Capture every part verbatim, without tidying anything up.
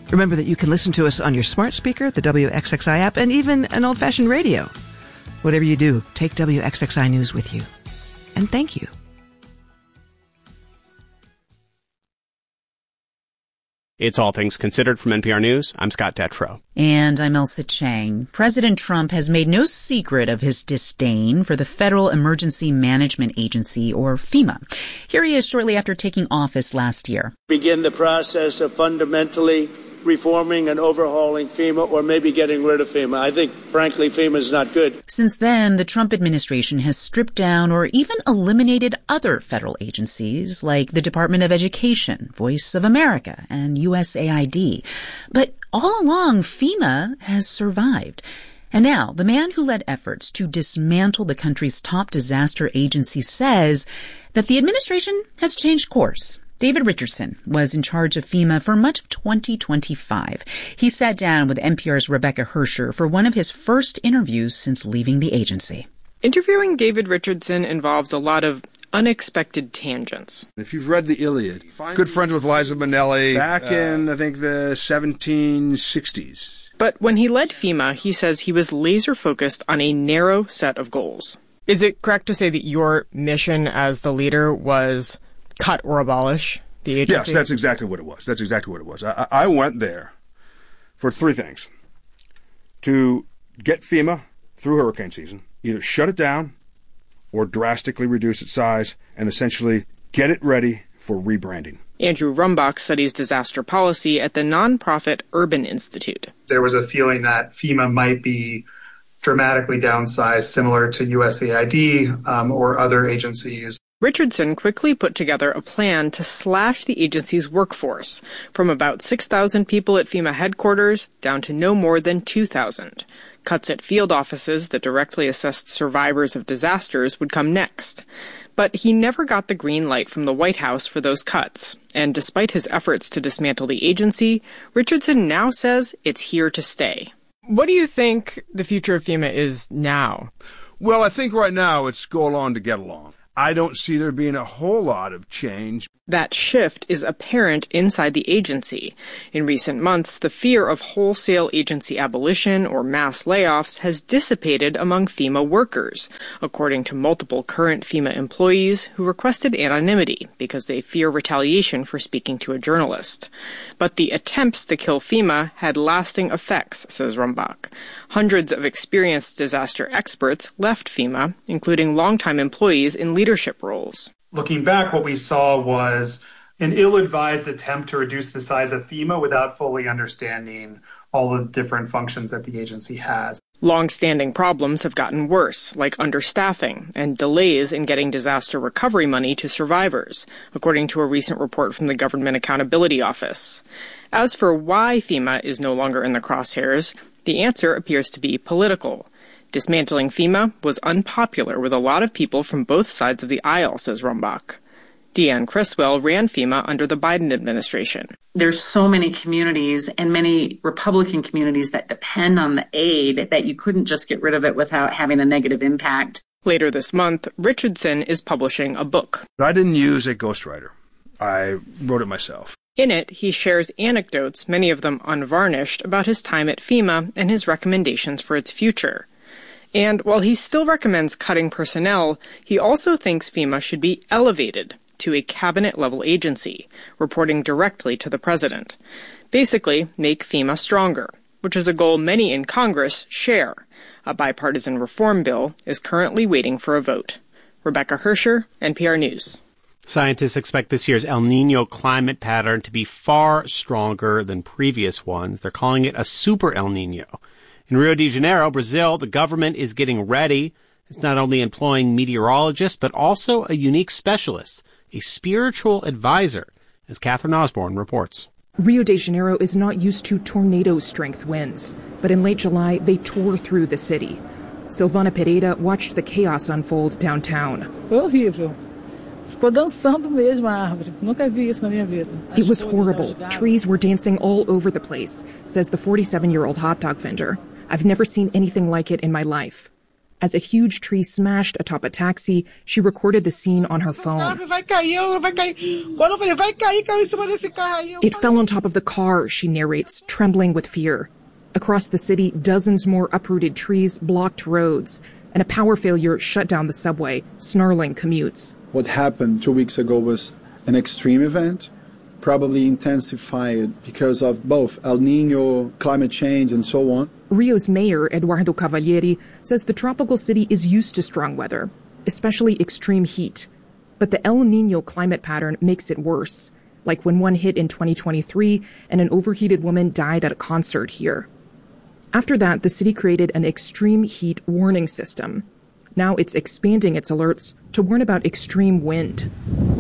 Remember that you can listen to us on your smart speaker, the W X X I app, and even an old-fashioned radio. Whatever you do, take W X X I News with you. And thank you. It's All Things Considered from N P R News. I'm Scott Detrow. And I'm Elsa Chang. President Trump has made no secret of his disdain for the Federal Emergency Management Agency, or FEMA. Here he is shortly after taking office last year. Begin the process of fundamentally reforming and overhauling FEMA, or maybe getting rid of FEMA. I think, frankly, FEMA is not good. Since then, the Trump administration has stripped down or even eliminated other federal agencies like the Department of Education, Voice of America, and U S A I D. But all along, FEMA has survived. And now, the man who led efforts to dismantle the country's top disaster agency says that the administration has changed course. David Richardson was in charge of FEMA for much of twenty twenty-five. He sat down with N P R's Rebecca Hersher for one of his first interviews since leaving the agency. Interviewing David Richardson involves a lot of unexpected tangents. If you've read the Iliad, good friends with Liza Minnelli back uh, in, I think, the seventeen sixties. But when he led FEMA, he says he was laser-focused on a narrow set of goals. Is it correct to say that your mission as the leader was cut or abolish the agency? Yes, that's exactly what it was. That's exactly what it was. I, I went there for three things. To get FEMA through hurricane season, either shut it down or drastically reduce its size and essentially get it ready for rebranding. Andrew Rumbach studies disaster policy at the nonprofit Urban Institute. There was a feeling that FEMA might be dramatically downsized, similar to U S A I D um, or other agencies. Richardson quickly put together a plan to slash the agency's workforce from about six thousand people at FEMA headquarters down to no more than two thousand. Cuts at field offices that directly assessed survivors of disasters would come next. But he never got the green light from the White House for those cuts. And despite his efforts to dismantle the agency, Richardson now says it's here to stay. What do you think the future of FEMA is now? Well, I think right now it's go along to get along. I don't see there being a whole lot of change. That shift is apparent inside the agency. In recent months, the fear of wholesale agency abolition or mass layoffs has dissipated among FEMA workers, according to multiple current FEMA employees who requested anonymity because they fear retaliation for speaking to a journalist. But the attempts to kill FEMA had lasting effects, says Rumbach. Hundreds of experienced disaster experts left FEMA, including longtime employees in leadership roles. Looking back, what we saw was an ill-advised attempt to reduce the size of FEMA without fully understanding all the different functions that the agency has. Long-standing problems have gotten worse, like understaffing and delays in getting disaster recovery money to survivors, according to a recent report from the Government Accountability Office. As for why FEMA is no longer in the crosshairs, the answer appears to be political. Dismantling FEMA was unpopular with a lot of people from both sides of the aisle, says Rumbach. Deanne Criswell ran FEMA under the Biden administration. There's so many communities and many Republican communities that depend on the aid that you couldn't just get rid of it without having a negative impact. Later this month, Richardson is publishing a book. I didn't use a ghostwriter. I wrote it myself. In it, he shares anecdotes, many of them unvarnished, about his time at FEMA and his recommendations for its future. And while he still recommends cutting personnel, he also thinks FEMA should be elevated to a cabinet-level agency, reporting directly to the president. Basically, make FEMA stronger, which is a goal many in Congress share. A bipartisan reform bill is currently waiting for a vote. Rebecca Hersher, N P R News. Scientists expect this year's El Niño climate pattern to be far stronger than previous ones. They're calling it a super El Niño. In Rio de Janeiro, Brazil, the government is getting ready. It's not only employing meteorologists, but also a unique specialist, a spiritual advisor, as Catherine Osborne reports. Rio de Janeiro is not used to tornado-strength winds, but in late July, they tore through the city. Silvana Pereira watched the chaos unfold downtown. It was horrible. Trees were dancing all over the place, says the forty-seven-year-old hot dog vendor. I've never seen anything like it in my life. As a huge tree smashed atop a taxi, she recorded the scene on her phone. It fell on top of the car, she narrates, trembling with fear. Across the city, dozens more uprooted trees blocked roads, and a power failure shut down the subway, snarling commutes. What happened two weeks ago was an extreme event, probably intensified because of both El Niño, climate change, and so on. Rio's mayor, Eduardo Cavalieri, says the tropical city is used to strong weather, especially extreme heat. But the El Niño climate pattern makes it worse, like when one hit in twenty twenty-three and an overheated woman died at a concert here. After that, the city created an extreme heat warning system. Now it's expanding its alerts to warn about extreme wind.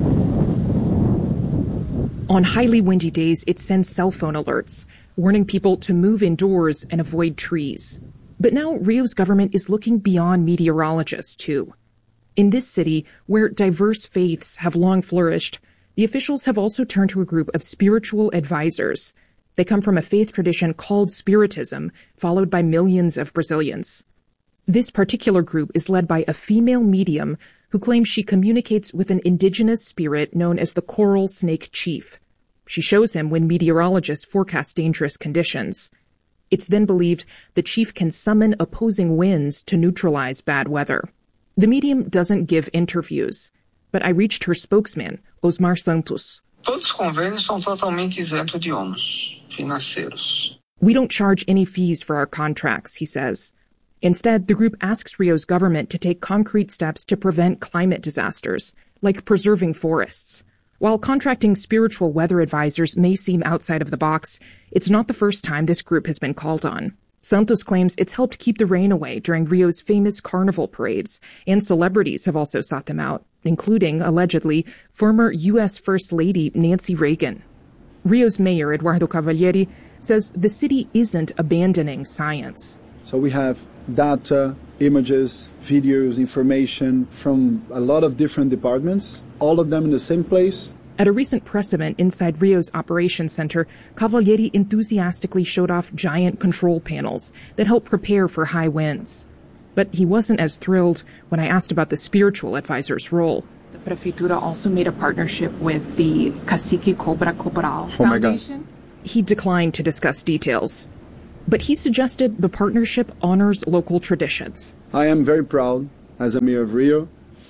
On highly windy days, it sends cell phone alerts, warning people to move indoors and avoid trees. But now Rio's government is looking beyond meteorologists, too. In this city, where diverse faiths have long flourished, the officials have also turned to a group of spiritual advisors. They come from a faith tradition called Spiritism, followed by millions of Brazilians. This particular group is led by a female medium who claims she communicates with an indigenous spirit known as the Coral Snake Chief. She shows him when meteorologists forecast dangerous conditions. It's then believed the chief can summon opposing winds to neutralize bad weather. The medium doesn't give interviews, but I reached her spokesman, Osmar Santos. Todos os convênios são totalmente isentos de ônus financeiros. We don't charge any fees for our contracts, he says. Instead, the group asks Rio's government to take concrete steps to prevent climate disasters, like preserving forests. While contracting spiritual weather advisors may seem outside of the box, it's not the first time this group has been called on. Santos claims it's helped keep the rain away during Rio's famous carnival parades, and celebrities have also sought them out, including, allegedly, former U S First Lady Nancy Reagan. Rio's mayor, Eduardo Cavalieri, says the city isn't abandoning science. So we have data, images, videos, information from a lot of different departments, all of them in the same place. At a recent press event inside Rio's operations center, Cavalieri enthusiastically showed off giant control panels that help prepare for high winds. But he wasn't as thrilled when I asked about the spiritual advisor's role. The Prefeitura also made a partnership with the Cacique Cobra Cobral Foundation. Oh my God. He declined to discuss details. But he suggested the partnership honors local traditions. I am very proud, as a mayor of Rio,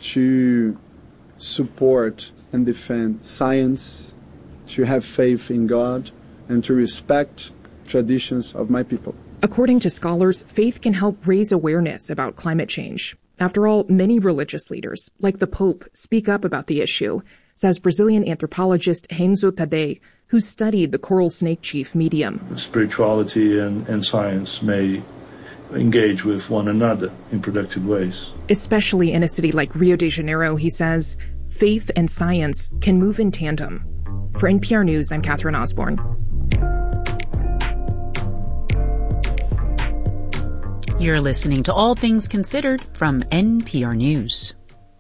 to support and defend science, to have faith in God, and to respect traditions of my people. According to scholars, faith can help raise awareness about climate change. After all, many religious leaders, like the Pope, speak up about the issue, says Brazilian anthropologist Renzo Tadei, who studied the coral snake chief medium. Spirituality and, and science may engage with one another in productive ways. Especially in a city like Rio de Janeiro, he says, faith and science can move in tandem. For N P R News, I'm Catherine Osborne. You're listening to All Things Considered from N P R News.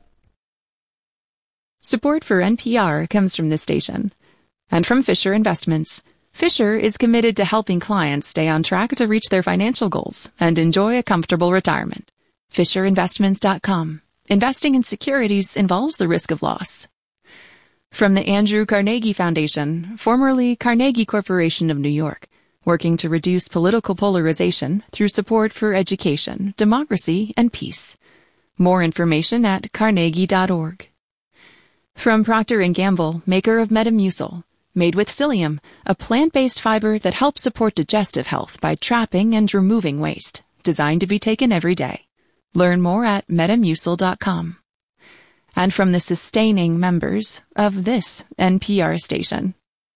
Support for N P R comes from this station and from Fisher Investments. Fisher is committed to helping clients stay on track to reach their financial goals and enjoy a comfortable retirement. Fisher Investments dot com. Investing in securities involves the risk of loss. From the Andrew Carnegie Foundation, formerly Carnegie Corporation of New York, working to reduce political polarization through support for education, democracy, and peace. More information at carnegie dot org. From Procter and Gamble, maker of Metamucil, made with psyllium, a plant-based fiber that helps support digestive health by trapping and removing waste, designed to be taken every day. Learn more at metamucil dot com. And from the sustaining members of this N P R station.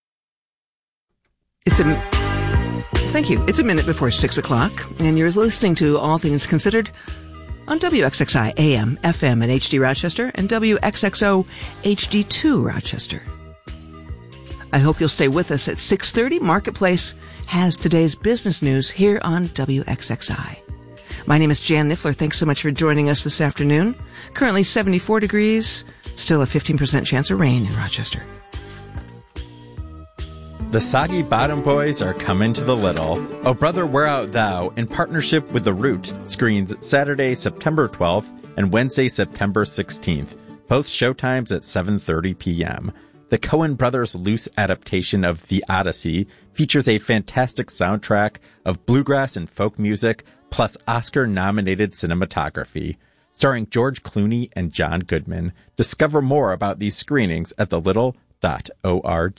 It's a... Thank you. It's a minute before six o'clock, and you're listening to All Things Considered on W X X I A M, F M, and H D Rochester, and W X X O H D two Rochester. I hope you'll stay with us at six thirty. Marketplace has today's business news here on W X X I. My name is Jan Niffler. Thanks so much for joining us this afternoon. Currently seventy-four degrees, still a fifteen percent chance of rain in Rochester. The Soggy Bottom Boys are coming to the Little. Oh Brother, Where Art Thou, in partnership with The Root, screens Saturday, September twelfth and Wednesday, September sixteenth, both showtimes at seven thirty p.m. The Coen brothers' loose adaptation of The Odyssey features a fantastic soundtrack of bluegrass and folk music, plus Oscar-nominated cinematography. Starring George Clooney and John Goodman. Discover more about these screenings at the little dot org.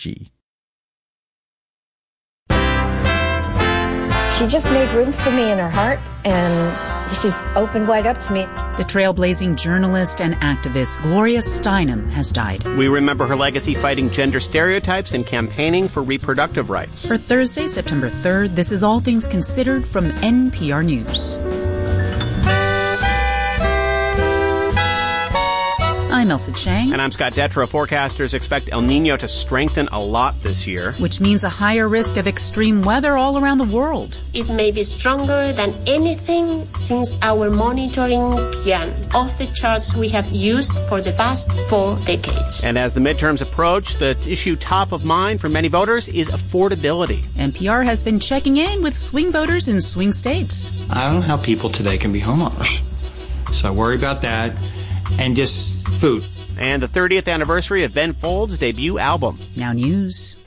She just made room for me in her heart, and she's opened wide up to me. The trailblazing journalist and activist Gloria Steinem has died. We remember her legacy fighting gender stereotypes and campaigning for reproductive rights. For Thursday, September third, this is All Things Considered from N P R News. I'm Elsa Chang. And I'm Scott Detrow. Forecasters expect El Nino to strengthen a lot this year, which means a higher risk of extreme weather all around the world. It may be stronger than anything since our monitoring began, off the charts we have used for the past four decades. And as the midterms approach, the issue top of mind for many voters is affordability. N P R has been checking in with swing voters in swing states. I don't know how people today can be homeowners, so I worry about that. And just food. And the thirtieth anniversary of Ben Folds' debut album. Now news.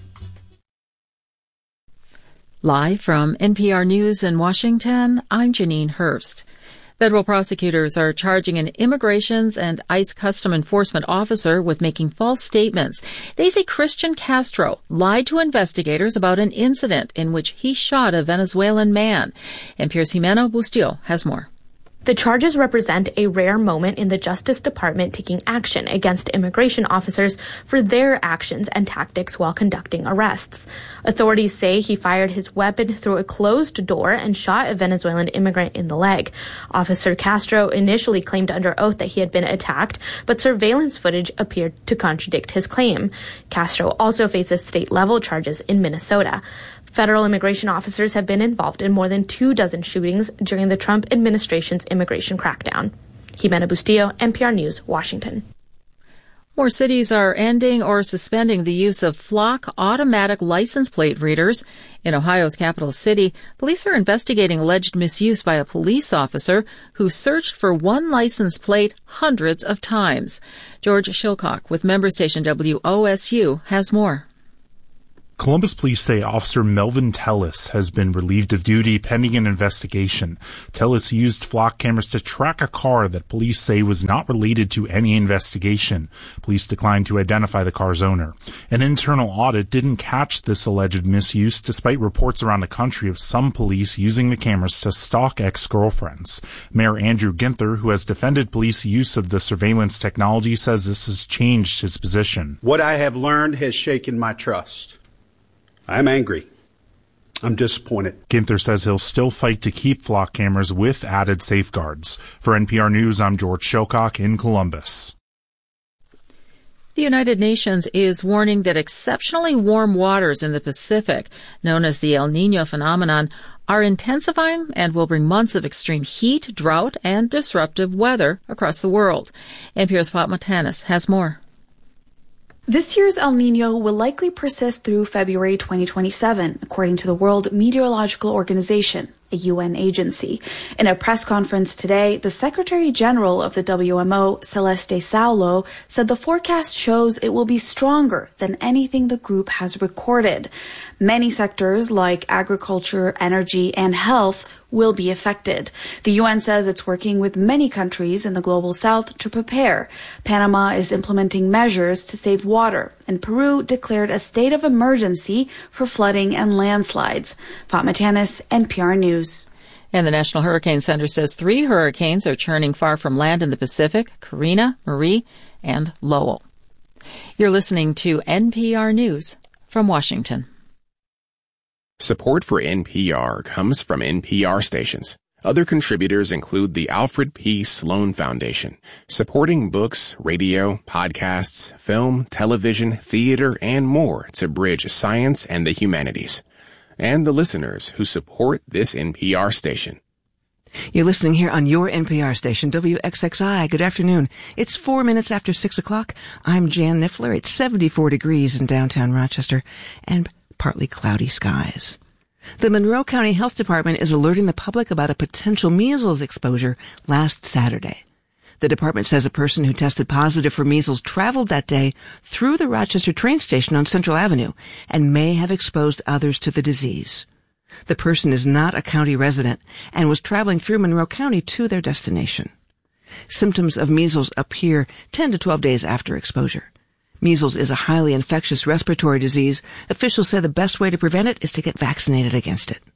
Live from N P R News in Washington, I'm Janine Hurst. Federal prosecutors are charging an immigrations and ICE custom enforcement officer with making false statements. They say Christian Castro lied to investigators about an incident in which he shot a Venezuelan man. N P R's Jimena Bustillo has more. The charges represent a rare moment in the Justice Department taking action against immigration officers for their actions and tactics while conducting arrests. Authorities say he fired his weapon through a closed door and shot a Venezuelan immigrant in the leg. Officer Castro initially claimed under oath that he had been attacked, but surveillance footage appeared to contradict his claim. Castro also faces state-level charges in Minnesota. Federal immigration officers have been involved in more than two dozen shootings during the Trump administration's immigration crackdown. Jimena Bustillo, N P R News, Washington. More cities are ending or suspending the use of Flock automatic license plate readers. In Ohio's capital city, police are investigating alleged misuse by a police officer who searched for one license plate hundreds of times. George Shilcock with member station W O S U has more. Columbus police say Officer Melvin Tellis has been relieved of duty pending an investigation. Tellis used flock cameras to track a car that police say was not related to any investigation. Police declined to identify the car's owner. An internal audit didn't catch this alleged misuse, despite reports around the country of some police using the cameras to stalk ex-girlfriends. Mayor Andrew Ginther, who has defended police use of the surveillance technology, says this has changed his position. What I have learned has shaken my trust. I'm angry. I'm disappointed. Ginther says he'll still fight to keep flock cameras with added safeguards. For N P R News, I'm George Shilcock in Columbus. The United Nations is warning that exceptionally warm waters in the Pacific, known as the El Nino phenomenon, are intensifying and will bring months of extreme heat, drought, and disruptive weather across the world. N P R's Fatma Tanis has more. This year's El Nino will likely persist through February twenty twenty-seven, according to the World Meteorological Organization, a U N agency. In a press conference today, the Secretary General of the W M O, Celeste Saulo, said the forecast shows it will be stronger than anything the group has recorded. Many sectors like agriculture, energy, and health will be affected. The U N says it's working with many countries in the global south to prepare. Panama is implementing measures to save water, and Peru declared a state of emergency for flooding and landslides. Fatma Tanis, N P R News. And the National Hurricane Center says three hurricanes are churning far from land in the Pacific: Karina, Marie, and Lowell. You're listening to N P R News from Washington. Support for N P R comes from N P R stations. Other contributors include the Alfred P. Sloan Foundation, supporting books, radio, podcasts, film, television, theater, and more to bridge science and the humanities. And the listeners who support this N P R station. You're listening here on your N P R station, W X X I. Good afternoon. It's four minutes after six o'clock. I'm Jan Niffler. It's seventy-four degrees in downtown Rochester and partly cloudy skies. The Monroe County Health Department is alerting the public about a potential measles exposure last Saturday. The department says a person who tested positive for measles traveled that day through the Rochester train station on Central Avenue and may have exposed others to the disease. The person is not a county resident and was traveling through Monroe County to their destination. Symptoms of measles appear ten to twelve days after exposure. Measles is a highly infectious respiratory disease. Officials say the best way to prevent it is to get vaccinated against it.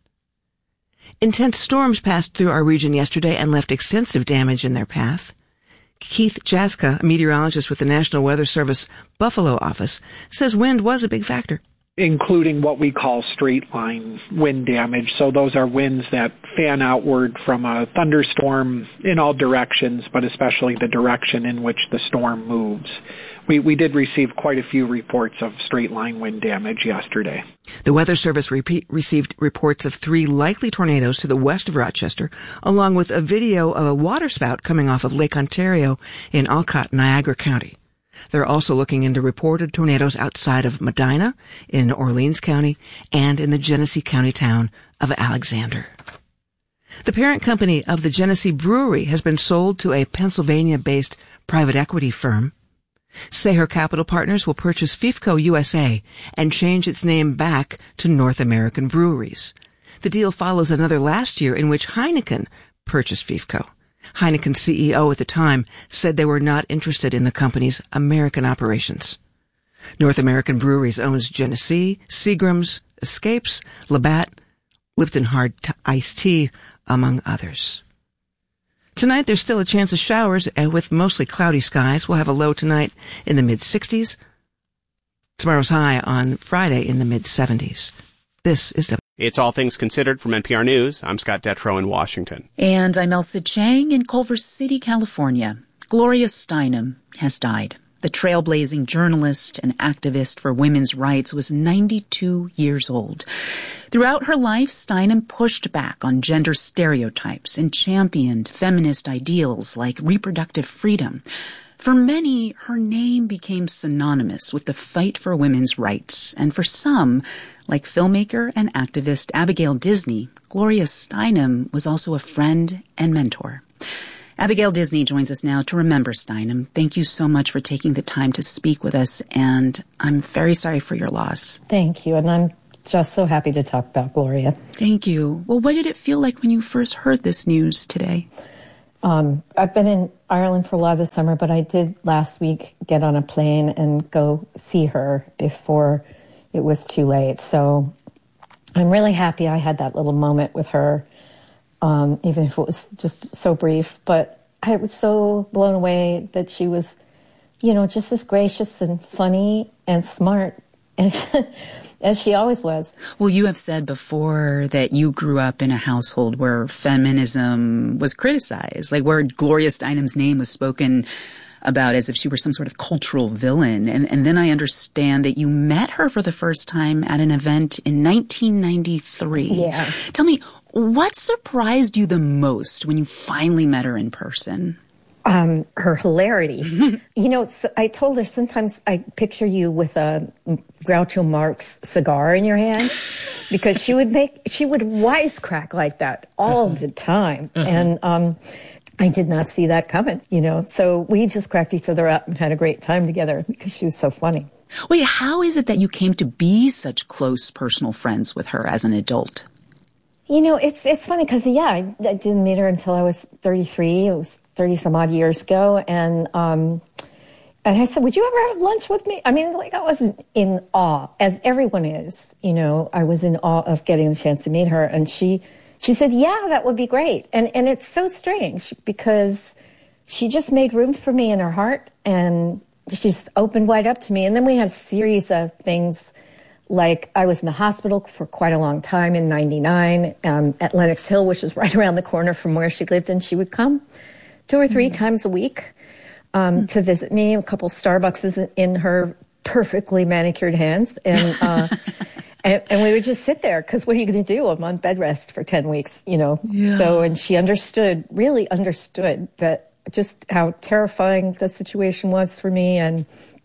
Intense storms passed through our region yesterday and left extensive damage in their path. Keith Jaska, a meteorologist with the National Weather Service Buffalo office, says wind was a big factor, including what we call straight line wind damage. So those are winds that fan outward from a thunderstorm in all directions, but especially the direction in which the storm moves. We, we did receive quite a few reports of straight line wind damage yesterday. The Weather Service repeat, received reports of three likely tornadoes to the west of Rochester, along with a video of a waterspout coming off of Lake Ontario in Alcott, Niagara County. They're also looking into reported tornadoes outside of Medina, in Orleans County, and in the Genesee County town of Alexander. The parent company of the Genesee Brewery has been sold to a Pennsylvania-based private equity firm. Saher Capital Partners will purchase FIFCO U S A and change its name back to North American Breweries. The deal follows another last year in which Heineken purchased FIFCO. Heineken's C E O at the time said they were not interested in the company's American operations. North American Breweries owns Genesee, Seagram's, Escapes, Labatt, Lipton Hard T- Iced Tea, among others. Tonight, there's still a chance of showers uh, with mostly cloudy skies. We'll have a low tonight in the mid-sixties. Tomorrow's high on Friday in the mid-seventies. This is W. It's All Things Considered from N P R News. I'm Scott Detrow in Washington. And I'm Elsa Chang in Culver City, California. Gloria Steinem has died. The trailblazing journalist and activist for women's rights was ninety-two years old. Throughout her life, Steinem pushed back on gender stereotypes and championed feminist ideals like reproductive freedom. For many, her name became synonymous with the fight for women's rights, and for some, like filmmaker and activist Abigail Disney, Gloria Steinem was also a friend and mentor. Abigail Disney joins us now to remember Steinem. Thank you so much for taking the time to speak with us, and I'm very sorry for your loss. Thank you, and I'm just so happy to talk about Gloria. Thank you. Well, what did it feel like when you first heard this news today? Um, I've been in Ireland for a lot of the summer, but I did last week get on a plane and go see her before it was too late. So I'm really happy I had that little moment with her. Um, even if it was just so brief, but I was so blown away that she was, you know, just as gracious and funny and smart as, as she always was. Well, you have said before that you grew up in a household where feminism was criticized, like where Gloria Steinem's name was spoken about as if she were some sort of cultural villain. And, and then I understand that you met her for the first time at an event in nineteen ninety-three. Yeah. Tell me, what surprised you the most when you finally met her in person? Um, her hilarity. You know, so I told her sometimes I picture you with a Groucho Marx cigar in your hand because she would make, she would wisecrack like that all the time. Uh-huh. And um, I did not see that coming, you know. So we just cracked each other up and had a great time together because she was so funny. Wait, how is it that you came to be such close personal friends with her as an adult? You know, it's it's funny because, yeah, I, I didn't meet her until I was thirty-three. It was thirty-some-odd years ago. And um, and I said, would you ever have lunch with me? I mean, like, I wasn't in awe, as everyone is. You know, I was in awe of getting the chance to meet her. And she she said, yeah, that would be great. And, and it's so strange because she just made room for me in her heart. And she just opened wide up to me. And then we had a series of things. Like, I was in the hospital for quite a long time in ninety-nine um, at Lenox Hill, which is right around the corner from where she lived. And she would come two or three mm-hmm. times a week um, mm-hmm. to visit me. A couple Starbucks in her perfectly manicured hands. And uh, and, and we would just sit there because what are you going to do? I'm on bed rest for ten weeks, you know. Yeah. So, and she understood, really understood that just how terrifying the situation was for me. And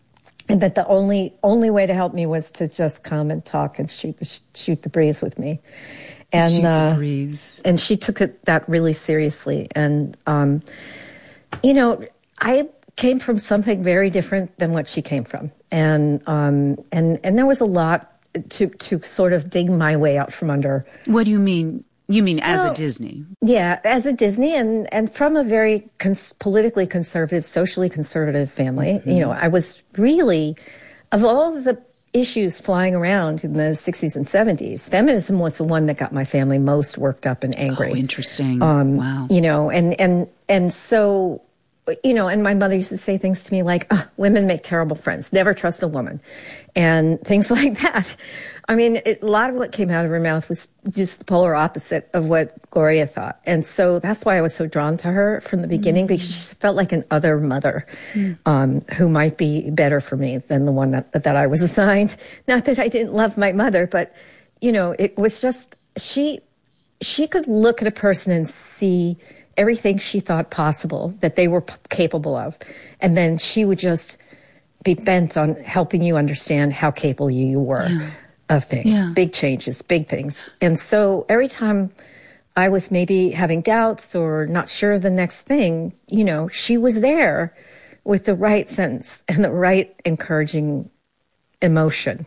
and that the only only way to help me was to just come and talk and shoot the, shoot the breeze with me. And shoot uh, the breeze. And she took it that really seriously. And um, you know, I came from something very different than what she came from, and um, and and there was a lot to to sort of dig my way out from under. What do you mean? You mean as well, a Disney? Yeah, as a Disney, and and from a very cons- politically conservative, socially conservative family. Mm-hmm. You know, I was really, of all of the issues flying around in the sixties and seventies, feminism was the one that got my family most worked up and angry. Oh, interesting. Um, wow. You know, and and and so. You know, and my mother used to say things to me like, oh, women make terrible friends. Never trust a woman. And things like that. I mean, it, a lot of what came out of her mouth was just the polar opposite of what Gloria thought. And so that's why I was so drawn to her from the beginning, mm-hmm. because she felt like an other mother, mm-hmm. um, who might be better for me than the one that, that I was assigned. Not that I didn't love my mother, but, you know, it was just, she, she could look at a person and see everything she thought possible that they were p- capable of. And then she would just be bent on helping you understand how capable you, you were yeah. of things, yeah. big changes, big things. And so every time I was maybe having doubts or not sure of the next thing, you know, she was there with the right sense and the right encouraging emotion.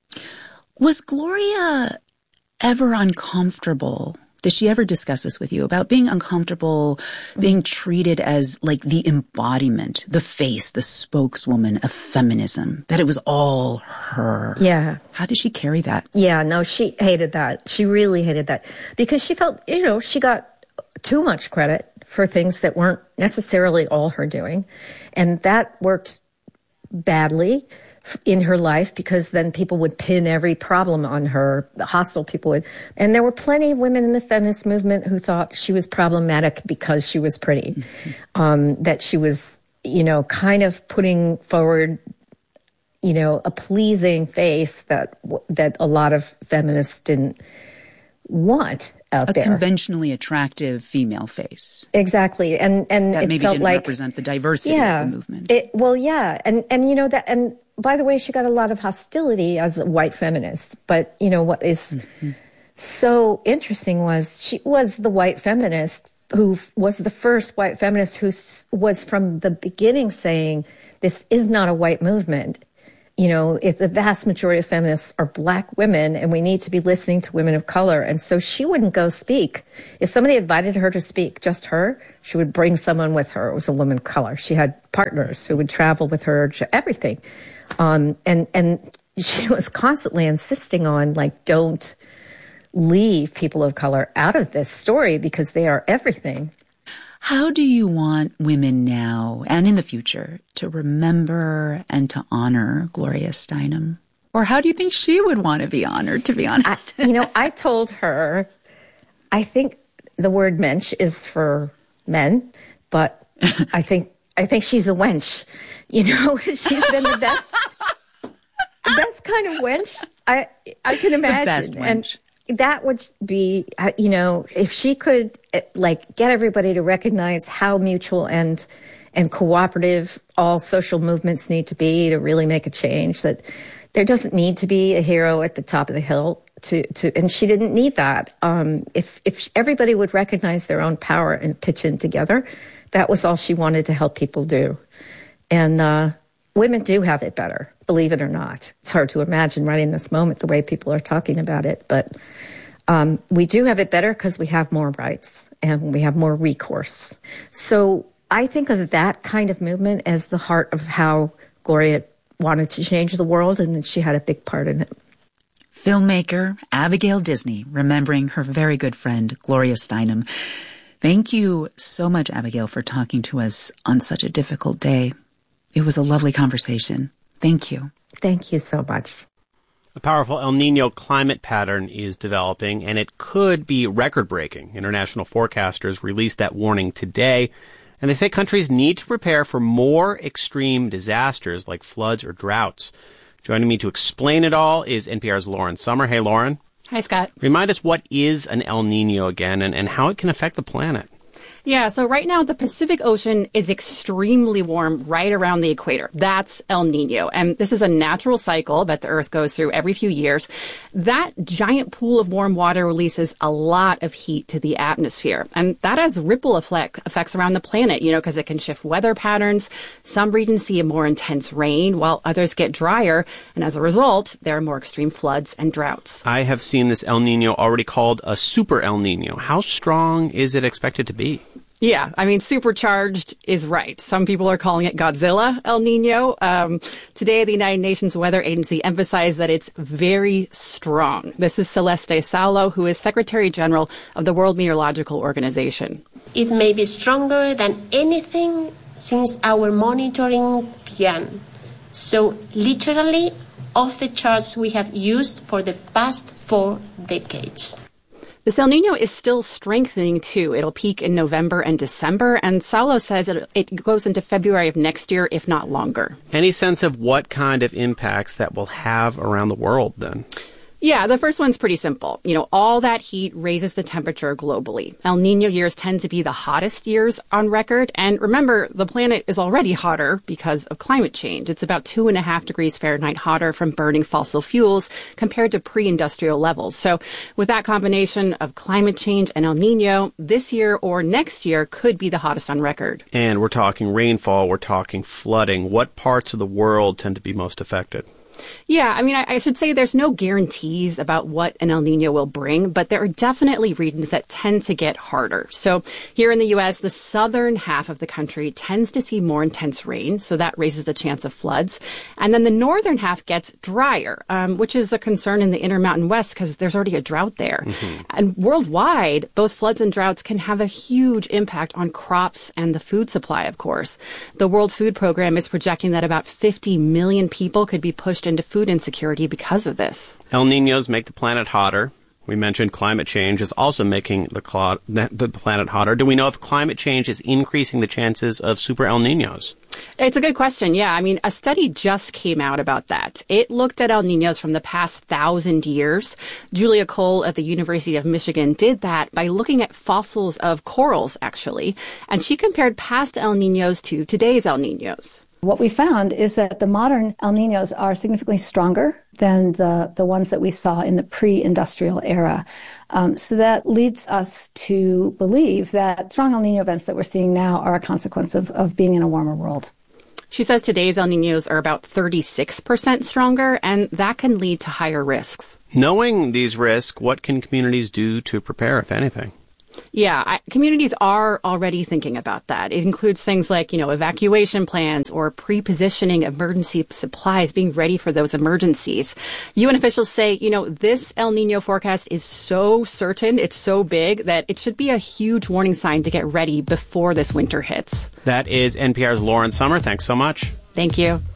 Was Gloria ever uncomfortable? Did she ever discuss this with you about being uncomfortable, being treated as like the embodiment, the face, the spokeswoman of feminism, that it was all her? Yeah. How did she carry that? Yeah, no, she hated that. She really hated that because she felt, you know, she got too much credit for things that weren't necessarily all her doing. And that worked badly in her life because then people would pin every problem on her, the hostile people would. And there were plenty of women in the feminist movement who thought she was problematic because she was pretty, mm-hmm. um, that she was, you know, kind of putting forward, you know, a pleasing face that that a lot of feminists didn't want out a there. A conventionally attractive female face. Exactly. And and that it maybe felt didn't like, represent the diversity yeah, of the movement. It, well, yeah. And, and, you know, that, and by the way, she got a lot of hostility as a white feminist. But, you know, what is mm-hmm. so interesting was she was the white feminist who was the first white feminist who was from the beginning saying, this is not a white movement. You know, if the vast majority of feminists are black women and we need to be listening to women of color. And so she wouldn't go speak. If somebody invited her to speak, just her, she would bring someone with her. It was a woman of color. She had partners who would travel with her to everything. Um, and, and she was constantly insisting on, like, don't leave people of color out of this story because they are everything. How do you want women now and in the future to remember and to honor Gloria Steinem? Or how do you think she would want to be honored, to be honest? I, you know, I told her, I think the word mensch is for men, but I think I think she's a wench. You know, she's been the best, best kind of wench I I can imagine. The best wench. And that would be, you know, if she could, like, get everybody to recognize how mutual and and cooperative all social movements need to be to really make a change, that there doesn't need to be a hero at the top of the hill to, to and she didn't need that. Um, if, if everybody would recognize their own power and pitch in together, that was all she wanted to help people do. And uh, women do have it better, believe it or not. It's hard to imagine right in this moment the way people are talking about it, but um, we do have it better because we have more rights and we have more recourse. So I think of that kind of movement as the heart of how Gloria wanted to change the world, and she had a big part in it. Filmmaker Abigail Disney, remembering her very good friend Gloria Steinem. Thank you so much, Abigail, for talking to us on such a difficult day. It was a lovely conversation. Thank you. Thank you so much. A powerful El Nino climate pattern is developing, and it could be record-breaking. International forecasters released that warning today, and they say countries need to prepare for more extreme disasters like floods or droughts. Joining me to explain it all is N P R's Lauren Sommer. Hey, Lauren. Hi, Scott. Remind us what is an El Nino again and, and how it can affect the planet. Yeah, so right now the Pacific Ocean is extremely warm right around the equator. That's El Nino. And this is a natural cycle that the Earth goes through every few years. That giant pool of warm water releases a lot of heat to the atmosphere. And that has ripple effect, effects around the planet, you know, because it can shift weather patterns. Some regions see a more intense rain while others get drier. And as a result, there are more extreme floods and droughts. I have seen this El Nino already called a super El Nino. How strong is it expected to be? Yeah, I mean, supercharged is right. Some people are calling it Godzilla El Nino. Um, today, the United Nations Weather Agency emphasized that it's very strong. This is Celeste Saulo, who is Secretary General of the World Meteorological Organization. It may be stronger than anything since our monitoring began. So, literally, off the charts we have used for the past four decades. This El Nino is still strengthening, too. It'll peak in November and December, and Saulo says it, it goes into February of next year, if not longer. Any sense of what kind of impacts that will have around the world, then? Yeah, the first one's pretty simple. You know, all that heat raises the temperature globally. El Nino years tend to be the hottest years on record. And remember, the planet is already hotter because of climate change. It's about two and a half degrees Fahrenheit hotter from burning fossil fuels compared to pre-industrial levels. So with that combination of climate change and El Nino, this year or next year could be the hottest on record. And we're talking rainfall, we're talking flooding. What parts of the world tend to be most affected? Yeah, I mean, I, I should say there's no guarantees about what an El Nino will bring, but there are definitely regions that tend to get harder. So here in the U S, the southern half of the country tends to see more intense rain, so that raises the chance of floods. And then the northern half gets drier, um, which is a concern in the Intermountain West because there's already a drought there. Mm-hmm. And worldwide, both floods and droughts can have a huge impact on crops and the food supply, of course. The World Food Program is projecting that about fifty million people could be pushed into food insecurity because of this. El Ninos make the planet hotter. We mentioned climate change is also making the, cl- the planet hotter. Do we know if climate change is increasing the chances of super El Ninos? It's a good question. Yeah, I mean, a study just came out about that. It looked at El Ninos from the past thousand years. Julia Cole at the University of Michigan did that by looking at fossils of corals, actually. And she compared past El Ninos to today's El Ninos. What we found is that the modern El Ninos are significantly stronger than the, the ones that we saw in the pre-industrial era. Um, so that leads us to believe that strong El Nino events that we're seeing now are a consequence of, of being in a warmer world. She says today's El Ninos are about thirty-six percent stronger, and that can lead to higher risks. Knowing these risks, what can communities do to prepare, if anything? Yeah, I, communities are already thinking about that. It includes things like, you know, evacuation plans or pre-positioning emergency supplies, being ready for those emergencies. U N officials say, you know, this El Nino forecast is so certain, it's so big, that it should be a huge warning sign to get ready before this winter hits. That is N P R's Lauren Sommer. Thanks so much. Thank you.